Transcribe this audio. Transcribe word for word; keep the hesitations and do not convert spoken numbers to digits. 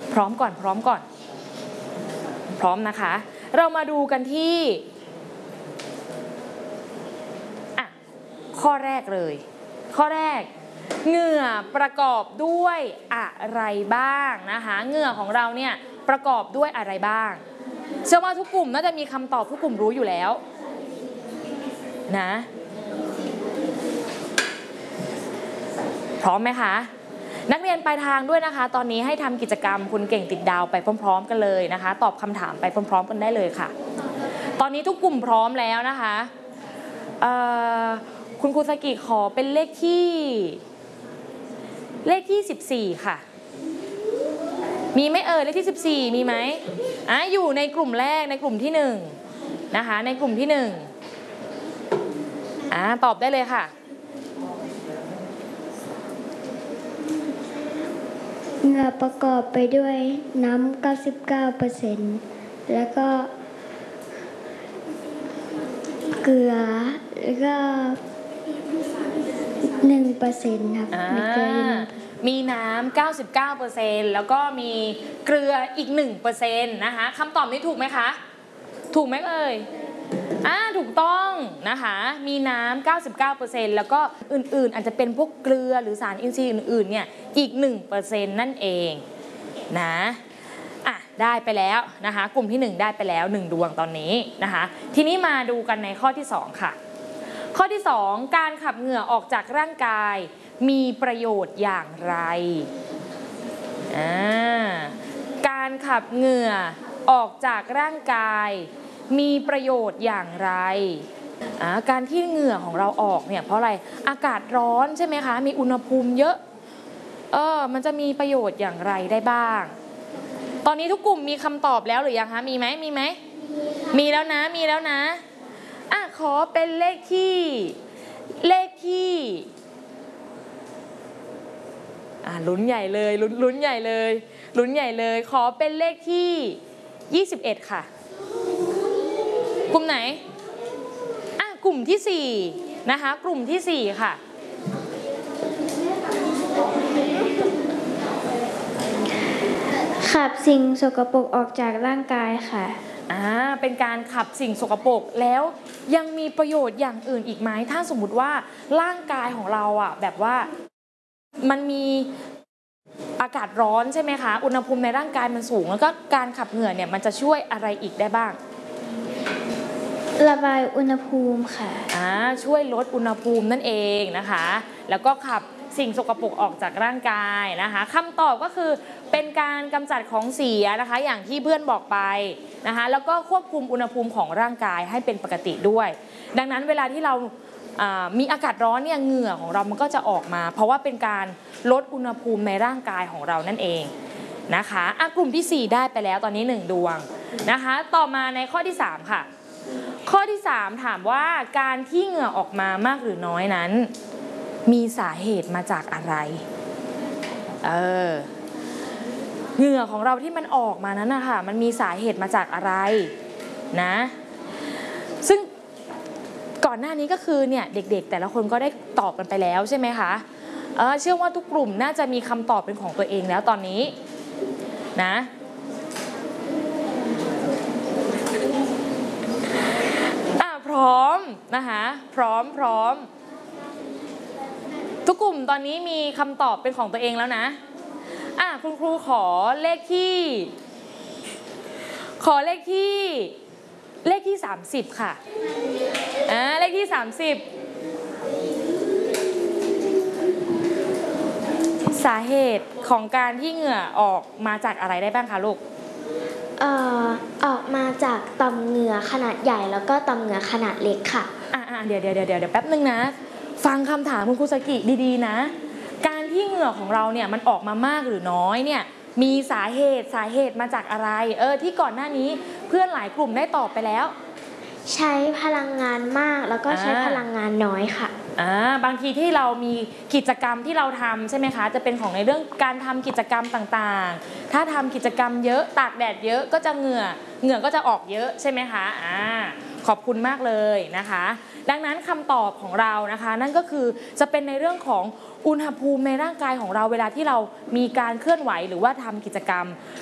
พร้อมก่อนพร้อมก่อนพร้อมนะคะเรามาดูกันที่อ่ะข้อแรกเลยข้อแรกเหงื่อประกอบด้วยอะไรบ้างนะคะเหงื่อของเราเนี่ยประกอบด้วยอะไรบ้างเชื่อว่าทุกกลุ่มน่าจะมีคำตอบทุกกลุ่มรู้อยู่แล้วนะพร้อมไหมคะนักเรียนปลายทางด้วยนะคะตอนนี้ให้ทำกิจกรรมคุณเก่งติดดาวไปพร้อมๆกันเลยนะคะตอบคำถามไปพร้อมๆกันได้เลยค่ะตอนนี้ทุกกลุ่มพร้อมแล้วนะคะคุณครูสกิขอเป็นเลขที่เลขที่สิบสี่ค่ะมีไหมเอ่ยเลขที่สิบสี่มีไหมอ่ะอยู่ในกลุ่มแรกในกลุ่มที่หนึ่งนะคะในกลุ่มที่หนึ่งอ่ะตอบได้เลยค่ะเหงื่อประกอบไปด้วยน้ำ เก้าสิบเก้าเปอร์เซ็นต์ แล้วก็เกลือแล้วก็ หนึ่งเปอร์เซ็นต์ ครับมีเกลืออยู่หนึ่งมีน้ำ เก้าสิบเก้าเปอร์เซ็นต์ แล้วก็มีเกลืออีก หนึ่งเปอร์เซ็นต์ นะคะคำตอบนี้ถูกไหมคะถูกไหมเอ่ยอ่าถูกต้องนะคะมีน้ำ เก้าสิบเก้าเปอร์เซ็นต์ แล้วก็อื่นๆอาจจะเป็นพวกเกลือหรือสารอินทรีย์อื่นๆเนี่ยอีก หนึ่งเปอร์เซ็นต์ นั่นเองนะอ่ะได้ไปแล้วนะคะกลุ่มที่หนึ่งได้ไปแล้วหนึ่งดวงตอนนี้นะคะทีนี้มาดูกันในข้อที่สองค่ะข้อที่สองการขับเหงื่อออกจากร่างกายมีประโยชน์อย่างไรอ่าการขับเหงื่อออกจากร่างกายมีประโยชน์อย่างไรอ่าการที่เหงื่อของเราออกเนี่ยเพราะอะไรอากาศร้อนใช่ไหมคะมีอุณหภูมิเยอะเออมันจะมีประโยชน์อย่างไรได้บ้างตอนนี้ทุกกลุ่มมีคำตอบแล้วหรือยังคะมีไหมมีไหมมีแล้วนะมีแล้วนะอ่ะขอเป็นเลขที่เลขที่อ่ะลุ้นใหญ่เลยลุ้นลุ้นใหญ่เลยลุ้นใหญ่เลยขอเป็นเลขที่ยี่สิบเอ็ดค่ะกลุ่มไหนอ่ะกลุ่มที่สี่นะคะกลุ่มที่สี่ค่ะขับสิ่งสกปรกออกจากร่างกายค่ะอ่าเป็นการขับสิ่งสกปรกแล้วยังมีประโยชน์อย่างอื่นอีกไหมถ้าสมมุติว่าร่างกายของเราอ่ะแบบว่ามันมีอากาศร้อนใช่ไหมคะอุณหภูมิในร่างกายมันสูงแล้วก็การขับเหงื่อเนี่ยมันจะช่วยอะไรอีกได้บ้างระบายอุณหภูมิค่ะอ่าช่วยลดอุณหภูมินั่นเองนะคะแล้วก็ขับสิ่งสกปรกออกจากร่างกายนะคะคำตอบก็คือเป็นการกำจัดของเสียนะคะอย่างที่เพื่อนบอกไปนะคะแล้วก็ควบคุมอุณหภูมิของร่างกายให้เป็นปกติด้วยดังนั้นเวลาที่เรามีอากาศร้อนเนี่ยเหงื่อของเรามันก็จะออกมาเพราะว่าเป็นการลดอุณหภูมิในร่างกายของเรานั่นเองนะคะอ่ะกลุ่มที่สี่ได้ไปแล้วตอนนี้หนึ่งดวงนะคะต่อมาในข้อที่สามค่ะข้อที่สามถามว่าการที่เหงื่อออกมามากหรือน้อยนั้นมีสาเหตุมาจากอะไรเออเหงื่อของเราที่มันออกมานั้นนะคะมันมีสาเหตุมาจากอะไรนะซึ่งก่อนหน้านี้ก็คือเนี่ยเด็กๆแต่ละคนก็ได้ตอบกันไปแล้วใช่ไหมคะเออเชื่อว่าทุกกลุ่มน่าจะมีคำตอบเป็นของตัวเองแล้วตอนนี้นะอ่ะพร้อมนะคะพร้อมพร้อมทุกกลุ่มตอนนี้มีคำตอบเป็นของตัวเองแล้วนะอ่ะคุณครูขอเลขที่ขอเลขที่เลขที่สามสิบค่ะอ่าเลขที่สามสิบสาเหตุของการที่เหงื่อออกมาจากอะไรได้บ้างคะลูกเอ่อออกมาจากต่อมเหงื่อขนาดใหญ่แล้วก็ต่อมเหงื่อขนาดเล็กค่ะอ่าเดี๋ยวเดี๋ยวเดี๋ยวเดี๋ยวแป๊บนึงนะฟังคำถามคุณครูสกิดีๆนะการที่เหงื่อของเราเนี่ยมันออกมามากหรือน้อยเนี่ยมีสาเหตุสาเหตุมาจากอะไรเออที่ก่อนหน้านี้เพื่อนหลายกลุ่มได้ตอบไปแล้วใช้พลังงานมากแล้วก็ใช้พลังงานน้อยค่ะอ่าบางทีที่เรามีกิจกรรมที่เราทำใช่ไหมคะจะเป็นของในเรื่องการทำกิจกรรมต่างๆถ้าทำกิจกรรมเยอะตากแดดเยอะก็จะเหงื่อเหงื่อก็จะออกเยอะใช่ไหมคะอ่าขอบคุณมากเลยนะคะดังนั้นคำตอบของเรานะคะนั่นก็คือจะเป็นในเรื่องของอุณหภูมิในร่างกายของเราเวลาที่เรามีการเคลื่อนไหวหรือว่าทำกิจกรรม